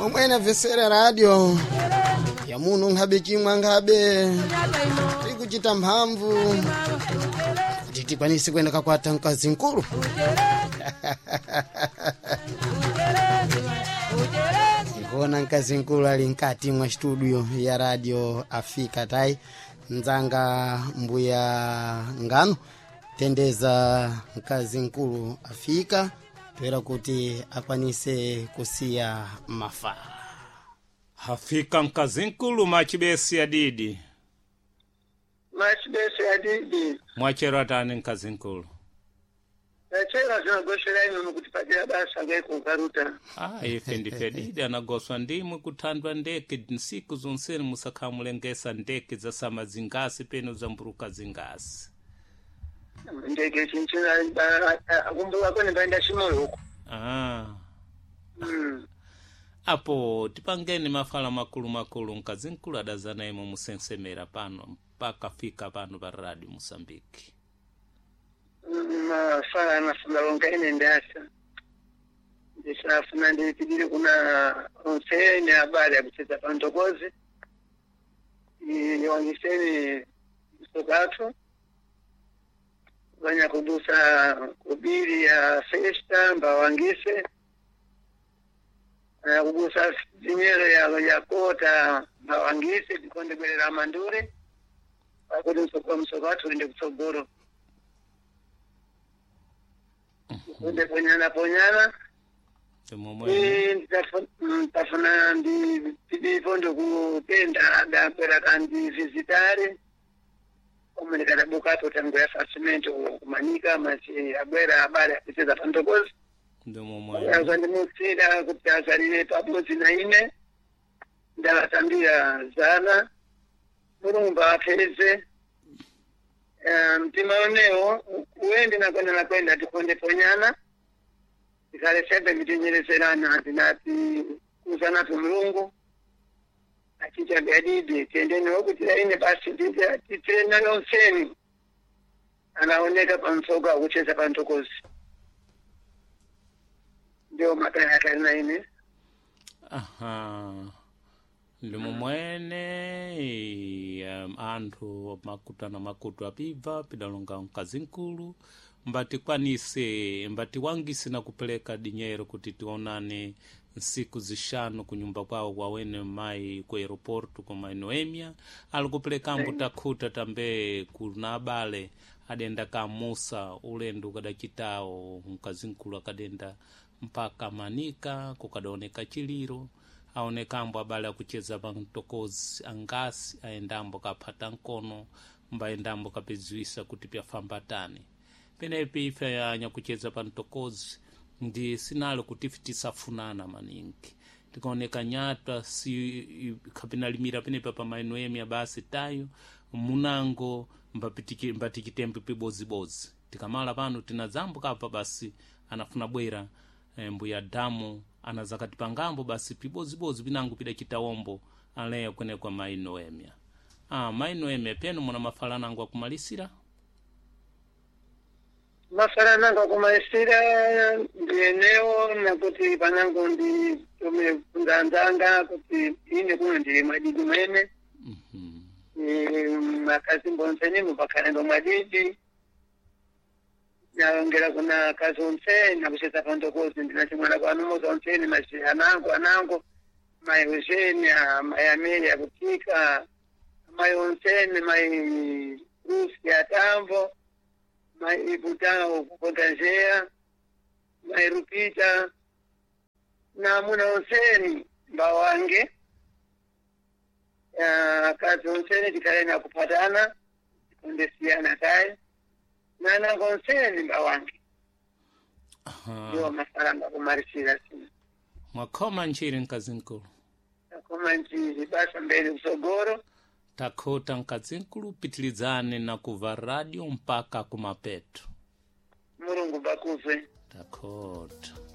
Mamwena vesera radio ya muno ngabe chimwa ngabe tikuchita mphamvu kuti tikwanise kwenda kakwata mkazi nkulu. Ikona mkazi nkulu ali nkati mwa studio ya radio Afrika tai nzanga mbuya ngano tendeza mkazi nkulu afika pera kuti akwanise kusiya mafala. Hafika mkazi nkulu machibesi ya didi. Machibesi ya didi. Mwachero tani mkazi nkulu. Nachera zinagoshera ino mukutipatia basa ngeko karuta. Ife ndife didi anagoswa ndimu kutandwa ndeke nsiku zonseni musakamulengesa ndeke za sama zingasi penu za mburuka zingasi. Ndeke chinchina akumbuka kwenye bainda shimoyo huko. Apo tipangeni mafala makulu mkazi nkulu adazana imo musensemera pano mpaka fika pano pa radio Mosambiki. Mafala nafunalonga ine ndasa. Ndisafuna ndipidile kuna onseni habari ya kucheza pantokozi. Wangiseni msokatu. Wanya kubusa kubiri ya festa mba wangise. Kubusa zinyero ya kota mba wangise kikonde kwele la mandure. Wakudi msokatu rinde kusogoro. Kunde ponyana. Tafuna ndi pondo kutenda dampera kandi visitari. Omene kada bukato tangu ya fasimento kumanika masi abwera habari apiteza pantokozi. Ndomo mwana. Yaza ndimusida kuti azalile papozi na ine. Ndalatambia zana. Murumba ateze. Mtima oneo uende na kwenda tikonde ponyana. Tikale sebe mitinyeleserana tinati kuzana tumulungu. Achicha gadidi tendeni huku ine basi titena nonseni anaoneka pamsoga kucheza pantokozi. Ndio mataya kana ine. Lumu mwene anthu makutana makutu apiva pidalonga mkazi nkulu mbati kwanise mbati wangisi na kupeleka dinyero kuti tionane nsiku zishanu kunyumba kwao wawene mai ku aeroportu kwa Noemia alikupeleka mbuta khuta tambe kuna abale adenda kamusa ulendo kadachitao mkazi nkulu akadenda mpaka Manika kukadaoneka chiliro aonekambo abale akucheza pantokozi angasi aendambo kapata nkono mbaendambo kapezwisa kuti pyafambatane penepi ife yanya kucheza pantokozi ndi sinalo kuti fitisafunana maningi tikaoneka nyata si kapinalimira penepa pa Noemia basi tayo munango mbatikitembe pibozibozi tikamala pano tinazambuka apa basi anafuna bwera mbuya damu anazakati pangambo basi pibozibozi binangu pida chitawombo aleya kwene kwa Noemia. Noemia penu muna mafala nangu wa kumalisira? Mafala nangu wa kumalisira ndi eneo na kuti panangu ndi tumefundanzanga kuti ine kuna ndi madidi mwene. Makazi mbonseni mupakanendo madidi. Naongera kuna kazi onseni na kucheza pantokozi ndinachimwana kwa numoza onseni mashi anango mai Eugenia mai Amelia kutika mai onseni mai Rusi ya Tambo mai Ibutao kupotajea mai Rupita na muna onseni mbawange kazi onseni tikalena kupatana kundesiana kai na konseni mbawange. Ndio mafaranga kumarisira sina. Mwakoma nchiri mkazi nkulu. Mwakoma nchiri basa mbele usogoro. Takota mkazi nkulu pitilizane na kuva radio mpaka kumapetu. Murungu bakufe. Takota.